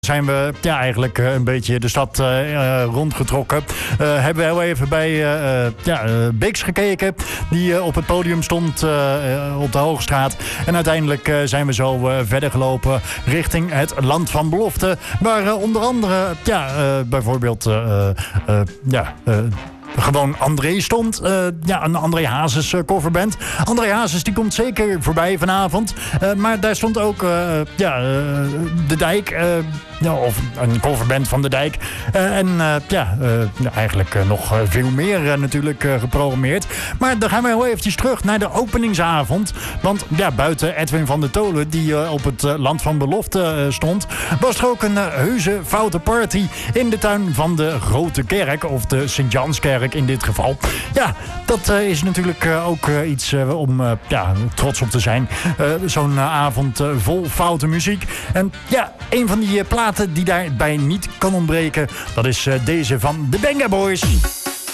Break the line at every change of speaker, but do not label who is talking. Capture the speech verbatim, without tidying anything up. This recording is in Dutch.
Zijn we ja, eigenlijk uh, een beetje de stad uh, uh, rondgetrokken. Uh, hebben we heel even bij uh, uh, ja, uh, Bix gekeken. Die uh, op het podium stond uh, uh, op de Hoogstraat. En uiteindelijk uh, zijn we zo uh, verder gelopen richting het Land van Belofte. Waar uh, onder andere ja, uh, bijvoorbeeld uh, uh, ja, uh, gewoon André stond. Uh, ja, een André Hazes uh, coverband. André Hazes die komt zeker voorbij vanavond. Uh, maar daar stond ook uh, ja, uh, De Dijk. Uh, ja, of een coverband van De Dijk. Uh, en uh, ja, uh, eigenlijk uh, nog uh, veel meer uh, natuurlijk uh, geprogrammeerd. Maar dan gaan we heel eventjes terug naar de openingsavond. Want ja, buiten Edwin van der Tolen, die uh, op het uh, Land van Belofte uh, stond, was er ook een uh, heuse foute party in de tuin van de Grote Kerk. Of de Sint-Janskerk in dit geval. Ja, dat uh, is natuurlijk uh, ook uh, iets uh, om uh, ja, trots op te zijn. Uh, Zo'n uh, avond uh, vol foute muziek. En ja, een van die uh, platen die daarbij niet kan ontbreken, dat is uh, deze van de Benga Boys.